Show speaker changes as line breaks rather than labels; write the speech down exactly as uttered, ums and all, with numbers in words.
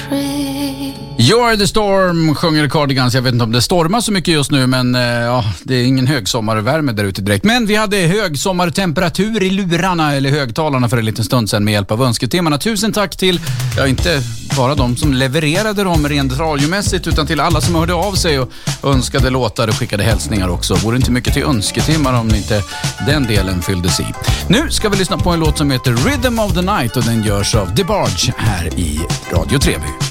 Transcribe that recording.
You're the storm, sjunger Cardigans. Jag vet inte om det stormar så mycket just nu, men eh, ja, det är ingen högsommarvärme där ute direkt. Men vi hade högsommartemperatur i lurarna eller högtalarna för en liten stund sedan med hjälp av önsketemmarna. Tusen tack till, ja, inte bara de som levererade dem rent radiomässigt, utan till alla som hörde av sig och önskade låtar och skickade hälsningar också. Vore inte mycket till önsketimmar om inte den delen fylldes i. Nu ska vi lyssna på en låt som heter Rhythm of the Night och den görs av DeBarge här i Radio Treby.